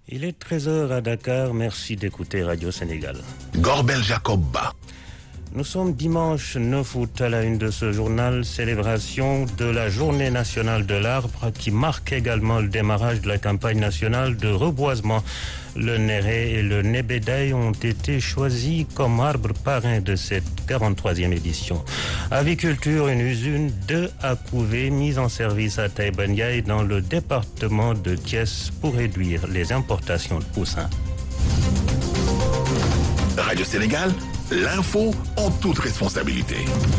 Il est 13h à Dakar, merci d'écouter Radio Sénégal. Gorbel Jacob Ba. Nous sommes dimanche 9 août à la une de ce journal, célébration de la Journée nationale de l'arbre qui marque également le démarrage de la campagne nationale de reboisement. Le Néré et le Nébédaï ont été choisis comme arbres parrains de cette 43e édition. Aviculture, une usine de Akouvé mise en service à Taïbandiaï dans le département de Thiès pour réduire les importations de poussins. Radio Sénégal, l'info en toute responsabilité.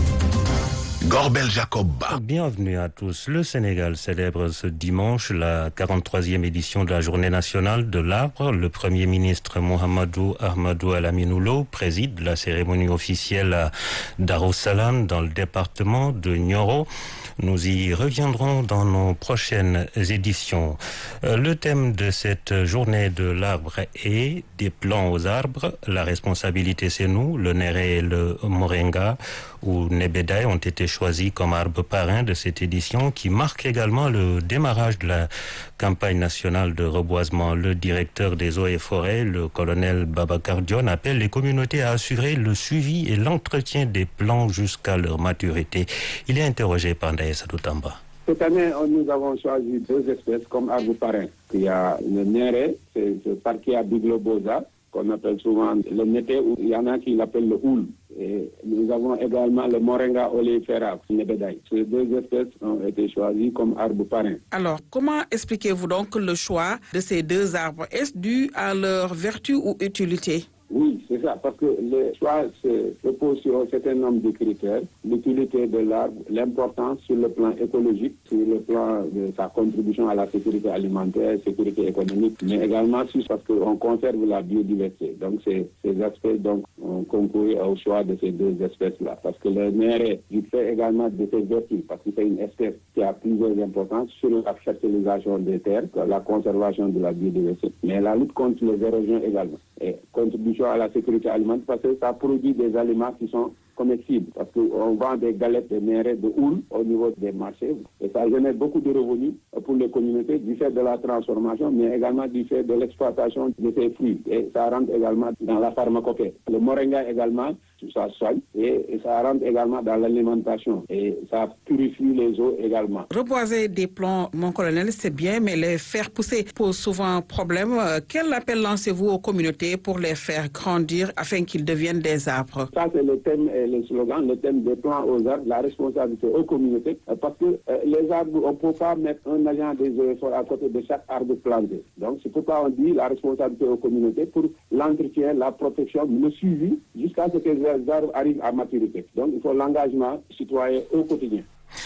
Gorbel Jacob Ba. Bienvenue à tous. Le Sénégal célèbre ce dimanche la 43e édition de la Journée nationale de l'arbre. Le Premier ministre Mohamedou Ahmadou Al-Aminoulo préside la cérémonie officielle à Darussalam dans le département de Nioro. Nous y reviendrons dans nos prochaines éditions. Le thème de cette journée de l'arbre est des plants aux arbres. La responsabilité, c'est nous. Le Néré et le Moringa ou Nébédaï ont été choisis comme arbres parrains de cette édition qui marque également le démarrage de la campagne nationale de reboisement. Le directeur des eaux et forêts, le colonel Babacar Dione, appelle les communautés à assurer le suivi et l'entretien des plants jusqu'à leur maturité. Il est interrogé par Ndaïs Adoutamba. Cette année, nous avons choisi deux espèces comme arbres parrains. Il y a le Néré, c'est le Parkia biglobosa, qu'on appelle souvent le Nété, ou il y en a qui l'appellent le Houl. Et nous avons également le Moringa oleifera, Nébédaï. Ces deux espèces ont été choisies comme arbres parrains. Alors, comment expliquez-vous donc le choix de ces deux arbres? Est-ce dû à leur vertu ou utilité? Oui, c'est ça, parce que le choix se repose sur un certain nombre de critères. L'utilité de l'arbre, l'importance sur le plan écologique, sur le plan de sa contribution à la sécurité alimentaire, sécurité économique, mais également parce qu'on conserve la biodiversité. Donc, ces aspects ont concouru au choix de ces deux espèces-là. Parce que le Néré, il fait également de ses vertus, parce que c'est une espèce qui a plusieurs importances sur la fertilisation des terres, la conservation de la biodiversité, mais la lutte contre les érosions également. Et contribution à la sécurité alimentaire parce que ça produit des aliments qui sont comestibles. Parce qu'on vend des galettes de Néré, de houle au niveau des marchés. Et ça génère beaucoup de revenus pour les communautés du fait de la transformation, mais également du fait de l'exploitation de ces fruits. Et ça rentre également dans la pharmacopée. Le Moringa également, ça soigne et ça rentre également dans l'alimentation. Et ça purifie les eaux également. Reboiser des plants, mon colonel, c'est bien, mais les faire pousser pose souvent problème. Quel appel lancez-vous aux communautés pour les faire grandir afin qu'ils deviennent des arbres? Ça, c'est le thème et le slogan, le thème des plants aux arbres, la responsabilité aux communautés. Parce que les arbres, on ne peut pas mettre un agent des eaux et forêts à côté de chaque arbre planté. Donc, c'est pourquoi on dit la responsabilité aux communautés pour l'entretien, la protection, le suivi, jusqu'à ce que les arbres arrivent à maturité. Donc, il faut l'engagement citoyen au quotidien.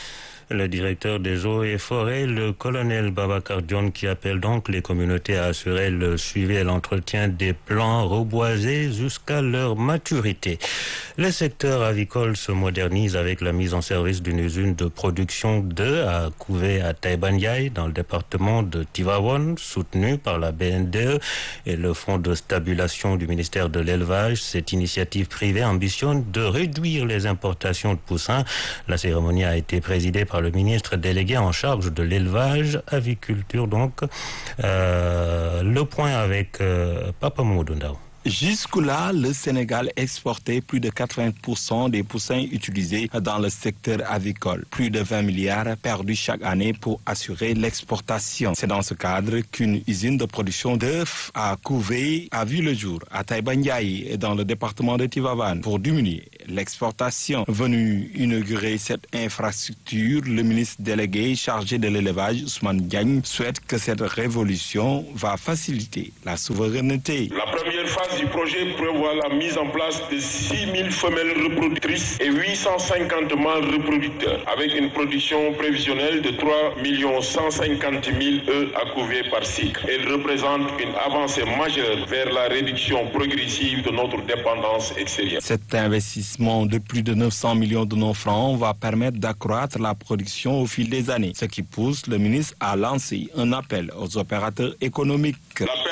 Le directeur des eaux et forêts, le colonel Babacar Dione, qui appelle donc les communautés à assurer le suivi et l'entretien des plants reboisés jusqu'à leur maturité. Le secteur avicole se modernise avec la mise en service d'une usine de production d'œufs à Akouvé à Taïbandiaï dans le département de Tivaouane, soutenue par la BNDE et le Fonds de stabilisation du ministère de l'Élevage. Cette initiative privée ambitionne de réduire les importations de poussins. La cérémonie a été présidée par le ministre délégué en charge de l'élevage, aviculture donc. Le point avec Papa Moudundao. Jusque-là, le Sénégal exportait plus de 80% des poussins utilisés dans le secteur avicole. Plus de 20 milliards perdus chaque année pour assurer l'exportation. C'est dans ce cadre qu'une usine de production d'œufs à Akouvé a vu le jour à Taïbandiaï et dans le département de Tivaouane pour diminuer l'exportation. Venu inaugurer cette infrastructure, le ministre délégué chargé de l'élevage, Ousmane Diagne, souhaite que cette révolution va faciliter la souveraineté. La première phase du projet prévoit la mise en place de 6 000 femelles reproductrices et 850 mâles reproducteurs, avec une production prévisionnelle de 3 150 000 œufs à couver par cycle. Elle représente une avancée majeure vers la réduction progressive de notre dépendance extérieure. Cet investissement de plus de 900 millions de nos francs va permettre d'accroître la production au fil des années, ce qui pousse le ministre à lancer un appel aux opérateurs économiques. La performance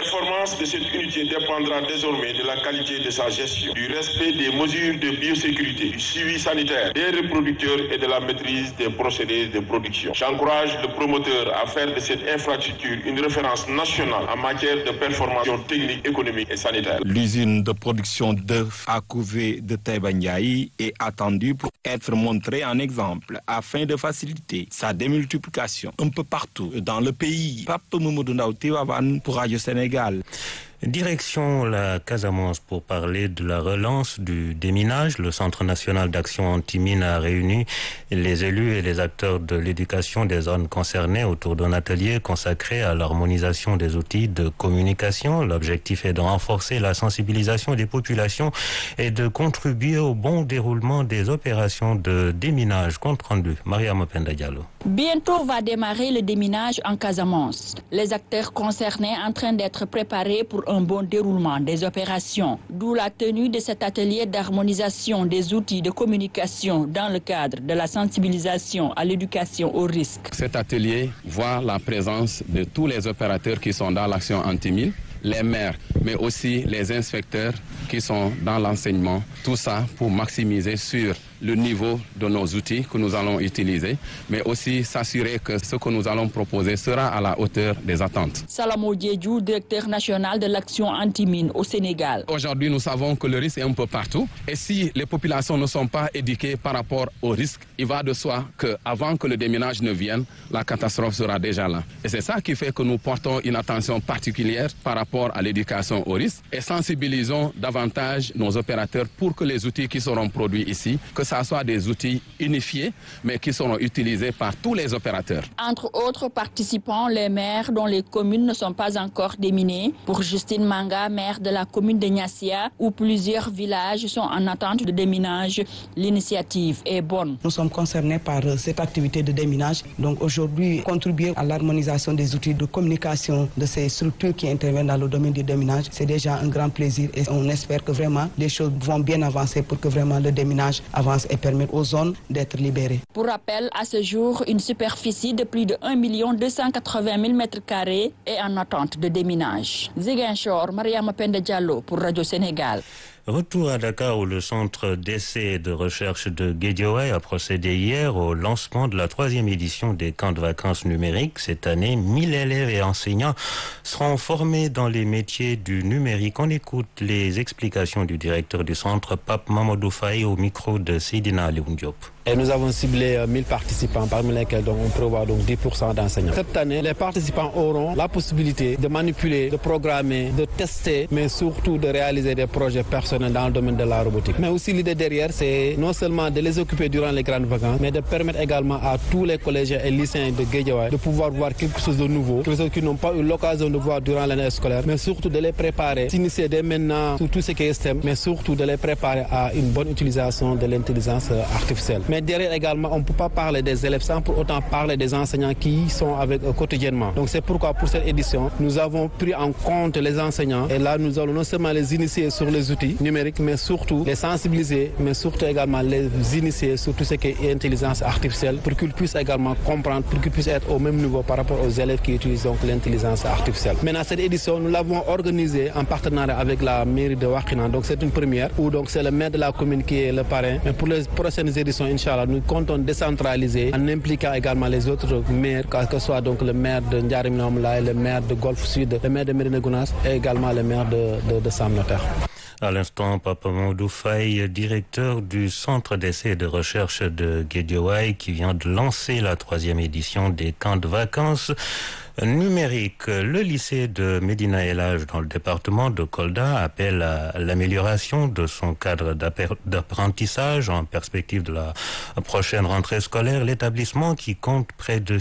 l'existence de cette unité dépendra désormais de la qualité de sa gestion, du respect des mesures de biosécurité, du suivi sanitaire des reproducteurs et de la maîtrise des procédés de production. J'encourage le promoteur à faire de cette infrastructure une référence nationale en matière de performance technique, économique et sanitaire. L'usine de production d'œufs à couver de Taïba Ndiaye est attendue pour être montrée en exemple afin de faciliter sa démultiplication un peu partout dans le pays. Pape Mamadou Ndaw Tivaouane pour Radio Sénégal. Direction la Casamance pour parler de la relance du déminage. Le Centre national d'action anti-mine a réuni les élus et les acteurs de l'éducation des zones concernées autour d'un atelier consacré à l'harmonisation des outils de communication. L'objectif est de renforcer la sensibilisation des populations et de contribuer au bon déroulement des opérations de déminage. Compte rendu, Mariam Penda Diallo. Bientôt va démarrer le déminage en Casamance. Les acteurs concernés en train d'être préparés pour un bon déroulement des opérations. D'où la tenue de cet atelier d'harmonisation des outils de communication dans le cadre de la sensibilisation à l'éducation au risque. Cet atelier voit la présence de tous les opérateurs qui sont dans l'action anti-mine, les maires, mais aussi les inspecteurs qui sont dans l'enseignement. Tout ça pour maximiser sur le niveau de nos outils que nous allons utiliser, mais aussi s'assurer que ce que nous allons proposer sera à la hauteur des attentes. Salamo Diédhiou, directeur national de l'action anti-mine au Sénégal. Aujourd'hui, nous savons que le risque est un peu partout. Et si les populations ne sont pas éduquées par rapport au risque, il va de soi qu'avant que le déminage ne vienne, la catastrophe sera déjà là. Et c'est ça qui fait que nous portons une attention particulière par rapport à l'éducation au risque et sensibilisons davantage nos opérateurs pour que les outils qui seront produits ici, que ça soit des outils unifiés, mais qui seront utilisés par tous les opérateurs. Entre autres participants, les maires dont les communes ne sont pas encore déminées. Pour Justine Manga, maire de la commune de Niassia, où plusieurs villages sont en attente de déminage, l'initiative est bonne. Nous sommes concernés par cette activité de déminage. Donc aujourd'hui, contribuer à l'harmonisation des outils de communication de ces structures qui interviennent dans le domaine du déminage, c'est déjà un grand plaisir et on espère que vraiment les choses vont bien avancer pour que vraiment le déminage avance et permettre aux zones d'être libérées. Pour rappel, à ce jour, une superficie de plus de 1 280 000 m² est en attente de déminage. Ziguinchor, Mariam Penda Diallo pour Radio Sénégal. Retour à Dakar où le centre d'essai et de recherche de Guédiawaye a procédé hier au lancement de la 3e édition des camps de vacances numériques. Cette année, 1000 élèves et enseignants seront formés dans les métiers du numérique. On écoute les explications du directeur du centre, Pape Mamadou Faye, au micro de Seydina Alioune Diop. Et nous avons ciblé 1000 participants, parmi lesquels on prévoit donc 10% d'enseignants. Cette année, les participants auront la possibilité de manipuler, de programmer, de tester, mais surtout de réaliser des projets personnels dans le domaine de la robotique. Mais aussi l'idée derrière, c'est non seulement de les occuper durant les grandes vacances, mais de permettre également à tous les collégiens et lycéens de Guédiawaye de pouvoir voir quelque chose de nouveau, quelque chose qu'ils n'ont pas eu l'occasion de voir durant l'année scolaire, mais surtout de les préparer, s'initier dès maintenant sur tout ce qui est STEM, mais surtout de les préparer à une bonne utilisation de l'intelligence artificielle. Mais derrière également, on ne peut pas parler des élèves sans pour autant parler des enseignants qui sont avec eux quotidiennement. Donc c'est pourquoi pour cette édition, nous avons pris en compte les enseignants et là nous allons non seulement les initier sur les outils numériques, mais surtout les sensibiliser, mais surtout également les initier sur tout ce qui est intelligence artificielle pour qu'ils puissent également comprendre, pour qu'ils puissent être au même niveau par rapport aux élèves qui utilisent donc l'intelligence artificielle. Maintenant cette édition, nous l'avons organisée en partenariat avec la mairie de Wakhinane. Donc c'est une première où donc c'est le maire de la commune qui est le parrain. Mais pour les prochaines éditions, Inch'Allah, nous comptons décentraliser en impliquant également les autres maires, que ce soit donc le maire de Ndiarème Limamoulaye, le maire de Golfe Sud, le maire de Médina Gounass et également le maire de Sam Notaire. À l'instant, Papa Mamadou Faye, directeur du centre d'essai et de recherche de Guédiawaye, qui vient de lancer la 3e édition des camps de vacances numériques. Le lycée de Médina El Hadj dans le département de Kolda appelle à l'amélioration de son cadre d'apprentissage en perspective de la prochaine rentrée scolaire. L'établissement, qui compte près de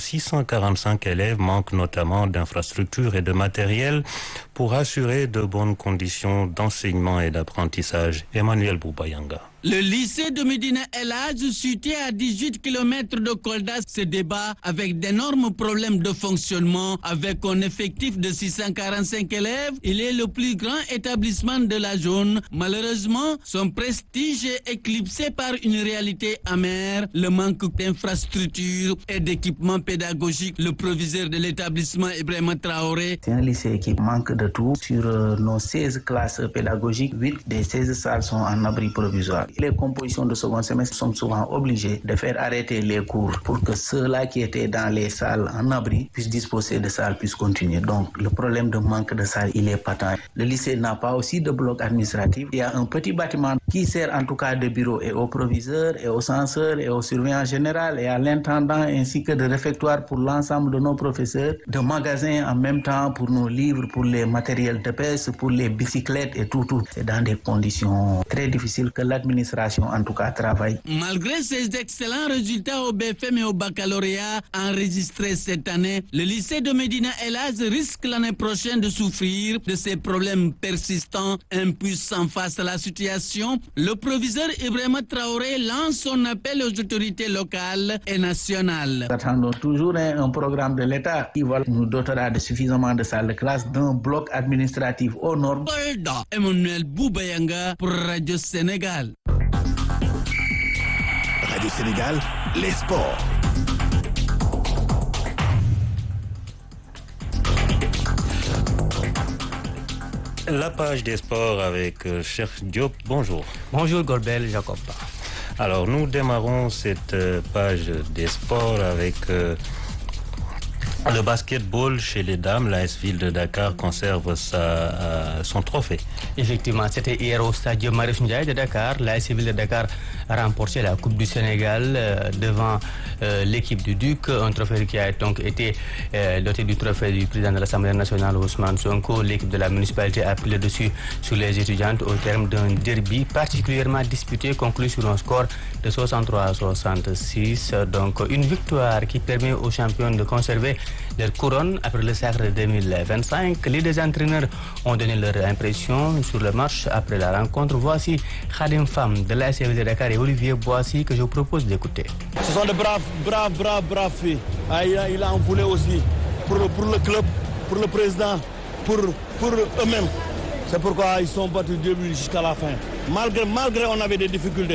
645 élèves, manque notamment d'infrastructures et de matériel pour assurer de bonnes conditions d'enseignement et d'apprentissage. Emmanuel Boubayanga. Le lycée de Médina El Hadj, situé à 18 km de Kolda, se débat avec d'énormes problèmes de fonctionnement. Avec un effectif de 645 élèves, il est le plus grand établissement de la zone. Malheureusement, son prestige est éclipsé par une réalité amère, le manque d'infrastructures et d'équipements pédagogiques. Le proviseur de l'établissement, Ibrahima Traoré. C'est un lycée qui manque de tout. Sur nos 16 classes pédagogiques, 8 des 16 salles sont en abri provisoire. Les compositions de second semestre sont souvent obligées de faire arrêter les cours pour que ceux-là qui étaient dans les salles en abri puissent disposer de salles, puissent continuer. Donc le problème de manque de salles, il est patent. Le lycée n'a pas aussi de bloc administratif. Il y a un petit bâtiment qui sert en tout cas de bureau et aux proviseurs et aux censeurs et aux surveillants généraux et à l'intendant ainsi que de réfectoire pour l'ensemble de nos professeurs, de magasins en même temps pour nos livres, pour les matériels de pêche, pour les bicyclettes et tout. C'est dans des conditions très difficiles que l'administration en tout cas travaille. Malgré ces excellents résultats au BFM et au baccalauréat enregistrés cette année, le lycée de Médina El Hadj risque l'année prochaine de souffrir de ces problèmes persistants. Impuissant face à la situation, le proviseur Ibrahima Traoré lance son appel aux autorités locales et nationales. Nous attendons toujours un programme de l'État qui nous dotera de suffisamment de salles de classe, d'un bloc administratif aux normes. Emmanuel Boubayanga pour Radio Sénégal. Radio Sénégal, les sports. La page des sports avec Cheikh Diop. Bonjour. Bonjour Gorbel Jacob. Alors nous démarrons cette page des sports avec le basketball chez les dames. L'AS Ville de Dakar conserve son trophée. Effectivement, c'était hier au stade Marius Ndiaye de Dakar. L'AS Ville de Dakar a remporté la Coupe du Sénégal devant l'équipe du Duc. Un trophée qui a donc été doté du trophée du président de l'Assemblée nationale, Ousmane Sonko. L'équipe de la municipalité a pris le dessus sur les étudiantes au terme d'un derby particulièrement disputé, conclu sur un score de 63 à 66. Donc une victoire qui permet aux champions de conserver leur couronne après le sacre de 2025. Les deux entraîneurs ont donné leur impression sur le match après la rencontre. Voici Khadim Fam de l'AS Ville de Dakar et Olivier Boissy que je vous propose d'écouter. Ce sont de braves filles. Il a en voulu aussi pour le club, pour le président, pour eux-mêmes. C'est pourquoi ils sont battus du début jusqu'à la fin. Malgré on avait des difficultés.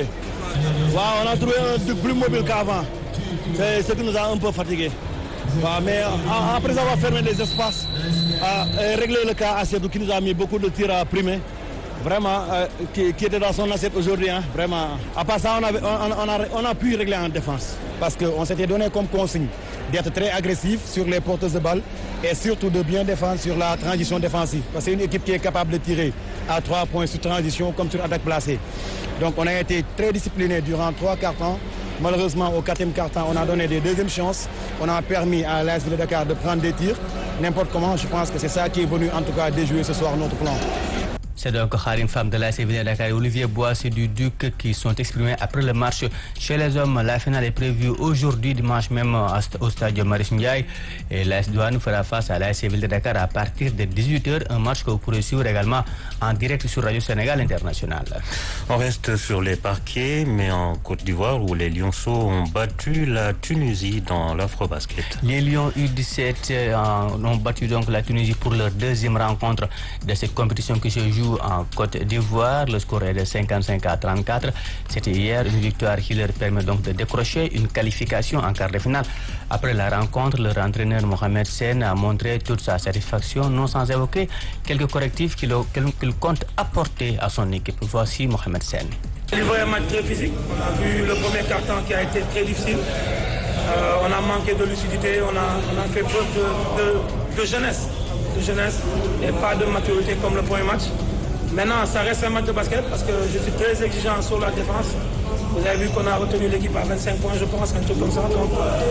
On a trouvé un Duc plus mobile qu'avant. C'est ce qui nous a un peu fatigués. Mais après avoir fermé les espaces, réglé le cas à Sedou qui nous a mis beaucoup de tirs à primer, vraiment, qui était dans son assiette aujourd'hui. Vraiment. À part ça, on a pu régler en défense. Parce qu'on s'était donné comme consigne d'être très agressif sur les porteuses de balles et surtout de bien défendre sur la transition défensive. Parce que c'est une équipe qui est capable de tirer à 3 points sur transition comme sur attaque placée. Donc on a été très disciplinés durant 3 quarts temps. Malheureusement, au 4e quart-temps, on a donné des deuxièmes chances. On a permis à l'AS Ville de Dakar de prendre des tirs. N'importe comment, je pense que c'est ça qui est venu en tout cas déjouer ce soir notre plan. C'est donc Khadim Fam de l'AS Ville de Dakar et Olivier Boissy du Duc qui sont exprimés après le match. Chez les hommes, la finale est prévue aujourd'hui, dimanche même, au stade Marius Ndiaye. Et l'AS Douane fera face à l'AS Ville de Dakar à partir de 18h. Un match que vous pourrez suivre également en direct sur Radio Sénégal International. On reste sur les parquets, mais en Côte d'Ivoire où les Lionceaux ont battu la Tunisie dans l'Afrobasket. Les Lions U17 ont battu donc la Tunisie pour leur deuxième rencontre de cette compétition qui se joue en Côte d'Ivoire. Le score est de 55 à 34. C'était hier une victoire qui leur permet donc de décrocher une qualification en quart de finale. Après la rencontre, leur entraîneur Mohamed Sen a montré toute sa satisfaction, non sans évoquer quelques correctifs qu'il compte apporter à son équipe. Voici Mohamed Sen. Il y a un match très physique. On a vu le premier quart-temps qui a été très difficile. On a manqué de lucidité, on a fait preuve de jeunesse et pas de maturité comme le premier match. Maintenant, ça reste un match de basket parce que je suis très exigeant sur la défense. Vous avez vu qu'on a retenu l'équipe à 25 points, je pense, un truc comme ça. Donc,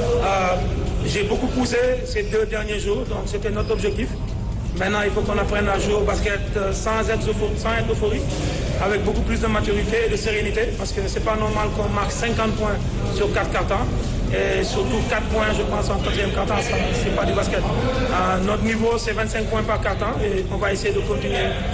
j'ai beaucoup poussé ces 2 derniers jours, donc c'était notre objectif. Maintenant, il faut qu'on apprenne à jouer au basket sans être euphorique, avec beaucoup plus de maturité et de sérénité, parce que c'est pas normal qu'on marque 50 points sur 4 quarts-temps. Et surtout 4 points, je pense, en 4e quart-temps, c'est pas du basket. Notre niveau, c'est 25 points par quart-temps et on va essayer de continuer